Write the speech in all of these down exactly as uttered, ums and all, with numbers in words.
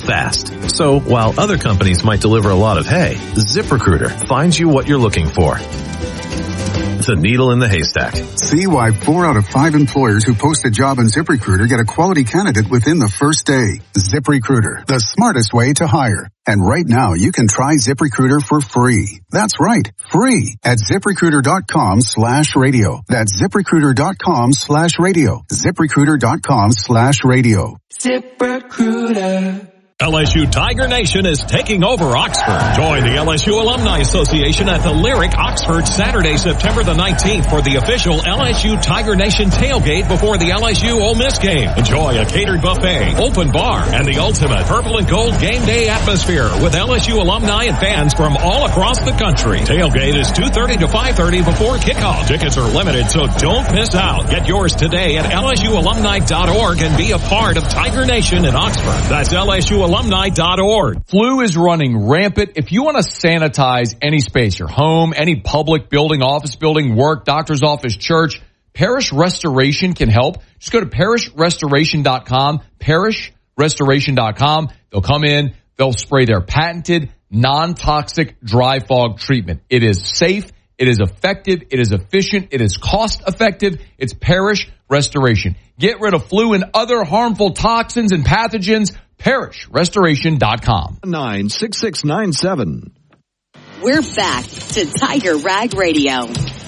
fast. So while other companies might deliver a lot of hay, ZipRecruiter finds you what you're looking for. The needle in the haystack. See why four out of five employers who post a job on ZipRecruiter get a quality candidate within the first day. ZipRecruiter, the smartest way to hire. And right now, you can try ZipRecruiter for free. That's right, free at ZipRecruiter.com slash radio. That's ZipRecruiter.com slash radio. ZipRecruiter.com slash radio. ZipRecruiter. L S U Tiger Nation is taking over Oxford. Join the L S U Alumni Association at the Lyric Oxford Saturday, September the nineteenth for the official L S U Tiger Nation tailgate before the L S U Ole Miss game. Enjoy a catered buffet, open bar, and the ultimate purple and gold game day atmosphere with L S U alumni and fans from all across the country. Tailgate is two thirty to five thirty before kickoff. Tickets are limited, so don't miss out. Get yours today at L S U alumni dot org and be a part of Tiger Nation in Oxford. That's L S U alumni dot org. Flu is running rampant. If you want to sanitize any space, your home, any public building, office building, work, doctor's office, church, Parish Restoration can help. Just go to parish restoration dot com, parish restoration dot com. They'll come in, they'll spray their patented non-toxic dry fog treatment. It is safe, it is effective, it is efficient, it is cost effective. It's Parish Restoration. Get rid of flu and other harmful toxins and pathogens. parish restoration dot com. nine six six nine seven. We're back to Tiger Rag Radio.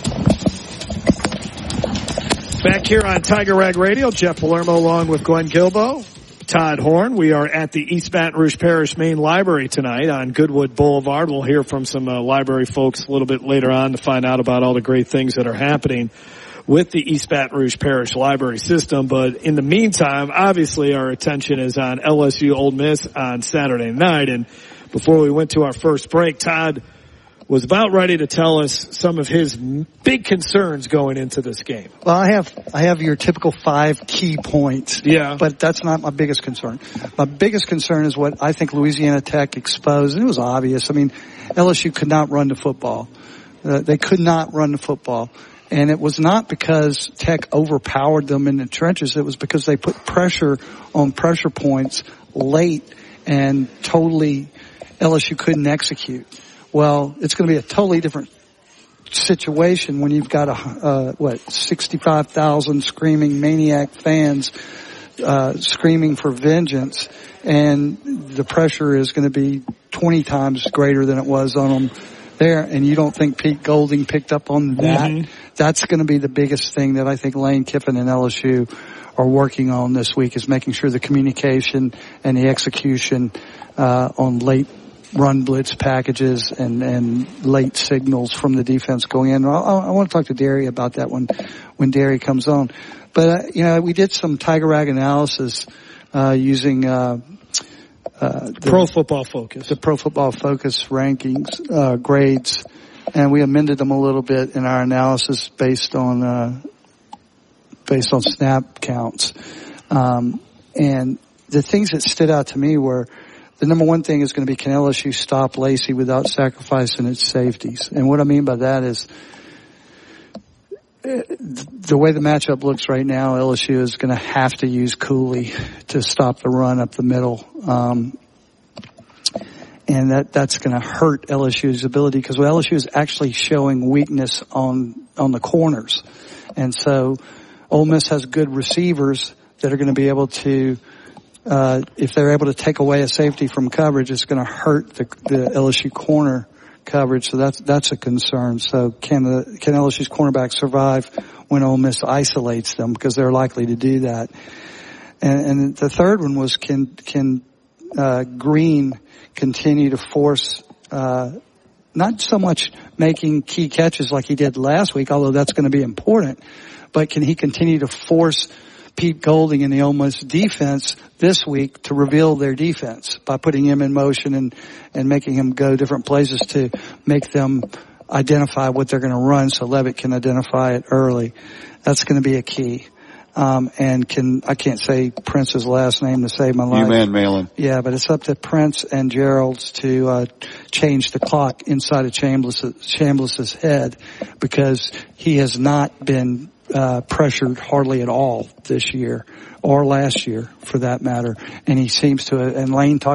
Back here on Tiger Rag Radio, Jeff Palermo along with Glenn Guilbeau, Todd Horn. We are at the East Baton Rouge Parish Main Library tonight on Goodwood Boulevard. We'll hear from some uh, library folks a little bit later on to find out about all the great things that are happening with the East Baton Rouge Parish Library System. But in the meantime, obviously our attention is on L S U Ole Miss on Saturday night. And before we went to our first break, Todd was about ready to tell us some of his big concerns going into this game. Well, I have I have your typical five key points. Yeah. But that's not my biggest concern. My biggest concern is what I think Louisiana Tech exposed, and it was obvious. I mean, L S U could not run the football. Uh, they could not run the football. And it was not because Tech overpowered them in the trenches. It was because they put pressure on pressure points late and totally L S U couldn't execute. Well, it's going to be a totally different situation when you've got a, uh, what, sixty-five thousand screaming maniac fans, uh, screaming for vengeance. And the pressure is going to be twenty times greater than it was on them there. And you don't think Pete Golding picked up on that? Mm-hmm. That's going to be the biggest thing that I think Lane Kiffin and L S U are working on this week, is making sure the communication and the execution uh on late run blitz packages and and late signals from the defense going in. I, I want to talk to Derry about that when when Derry comes on. But uh, you know, we did some Tiger Rag analysis uh using uh uh the, Pro Football Focus, the Pro Football Focus rankings uh grades. And we amended them a little bit in our analysis based on uh, based on snap counts. Um, and the things that stood out to me were, the number one thing is going to be, can L S U stop Lacey without sacrificing its safeties? And what I mean by that is, the way the matchup looks right now, L S U is going to have to use Cooley to stop the run up the middle. Um, And that, that's going to hurt L S U's ability, because L S U is actually showing weakness on, on the corners. And so Ole Miss has good receivers that are going to be able to, uh, if they're able to take away a safety from coverage, it's going to hurt the, the L S U corner coverage. So that's, that's a concern. So can the, can L S U's cornerbacks survive when Ole Miss isolates them? Because they're likely to do that. And, and the third one was, can, can, uh, Green continue to force, uh, not so much making key catches like he did last week, although that's going to be important, but can he continue to force Pete Golding and the Ole Miss defense this week to reveal their defense by putting him in motion and, and making him go different places to make them identify what they're going to run so Levitt can identify it early. That's going to be a key. Um, and can, I can't say Prince's last name to save my life. You man, Malin. Yeah, but it's up to Prince and Gerald's to, uh, change the clock inside of Chambliss, Chambliss's head, because he has not been, uh, pressured hardly at all this year, or last year for that matter. And he seems to, and Lane talked